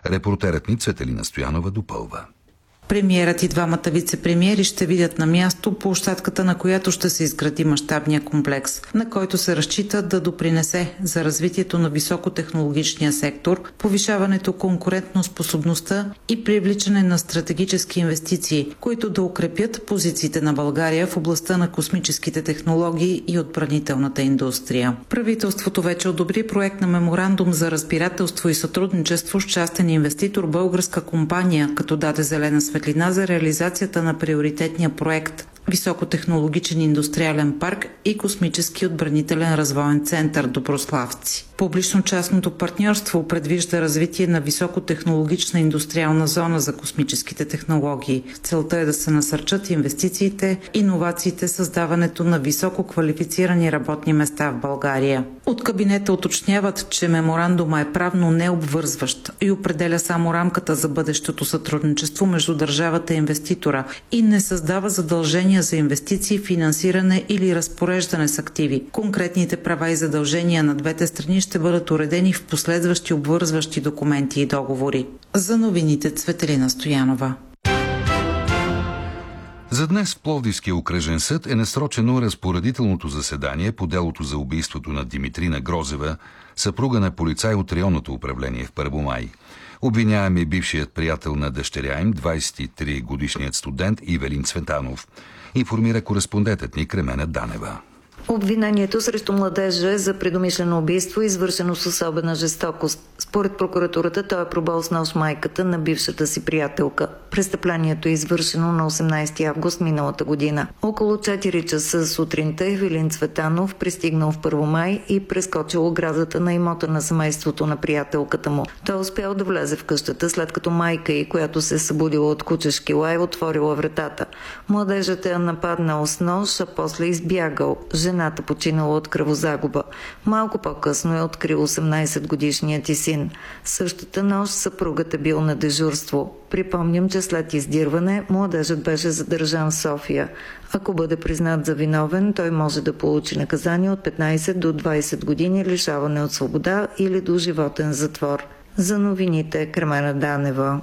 Репортерът ни Цветелина Стоянова допълва. Премиерът и двамата вице-премиери ще видят на място площадката, на която ще се изгради мащабния комплекс, на който се разчита да допринесе за развитието на високотехнологичния сектор, повишаването конкурентноспособността и привличане на стратегически инвестиции, които да укрепят позициите на България в областта на космическите технологии и отбранителната индустрия. Правителството вече одобри проект на меморандум за разбирателство и сътрудничество с частен инвеститор, българска компания, като даде зелена светлина за реализацията на приоритетния проект Високотехнологичен индустриален парк и Космически отбранителен развоен център Доброславци. Публично-частното партньорство предвижда развитие на високотехнологична индустриална зона за космическите технологии. Целта е да се насърчат инвестициите, иновациите, създаването на високо квалифицирани работни места в България. От кабинета уточняват, че меморандума е правно необвързващ и определя само рамката за бъдещото сътрудничество между държавата и инвеститора и не създава задължения за инвестиции, финансиране или разпореждане с активи. Конкретните права и задължения на двете страни ще бъдат уредени в последващи обвързващи документи и договори. За новините Цветелина Стоянова. За днес в Пловдивския окръжен съд е насрочено разпоредителното заседание по делото за убийството на Димитрина Грозева, съпруга на полицай от районното управление в Първомай. Обвиняем е бившият приятел на дъщеря им, 23-годишният студент Ивелин Цветанов. Информира кореспондентът ни Кремена Данева. Обвинението срещу младежа е за предумишлено убийство, извършено с особена жестокост. Според прокуратурата той е пробол с нож майката на бившата си приятелка. Престъплението е извършено на 18 август миналата година. Около 4 часа сутринта Ивелин Цветанов пристигнал в Първомай и прескочил оградата на имота на семейството на приятелката му. Той успял да влезе в къщата, след като майка й, която се е събудила от кучешки лай, отворила вратата. Младежът е нападнал с нож, а после избягал. Жената починала от кръвозагуба. Малко по-късно е открил 18-годишният и син. Същата нощ съпругът е бил на дежурство. Припомням, че след издирване младежът беше задържан в София. Ако бъде признат за виновен, той може да получи наказание от 15 до 20 години лишаване от свобода или до животен затвор. За новините Кремена Данева.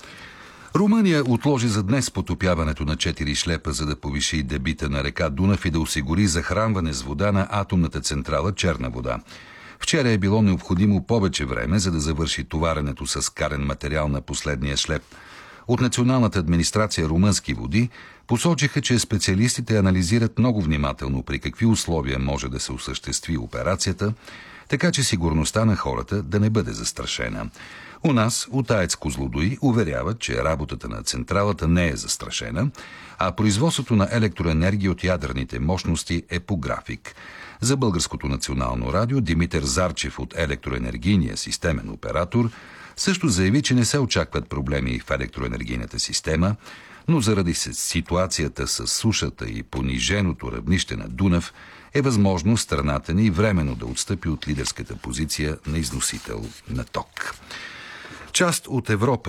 Румъния отложи за днес потопяването на 4 шлепа, за да повиши дебита на река Дунав и да осигури захранване с вода на атомната централа Черна вода. Вчера е било необходимо повече време, за да завърши товаренето с карен материал на последния шлеп. От Националната администрация Румънски води посочиха, че специалистите анализират много внимателно при какви условия може да се осъществи операцията, така че сигурността на хората да не бъде застрашена. У нас от АЕЦ Козлодуй уверяват, че работата на централата не е застрашена, а производството на електроенергия от ядрените мощности е по график. За Българското национално радио Димитър Зарчев от електроенергийния системен оператор също заяви, че не се очакват проблеми в електроенергийната система, но заради ситуацията с сушата и пониженото равнище на Дунав е възможно страната ни временно да отстъпи от лидерската позиция на износител на ток. Част от Европа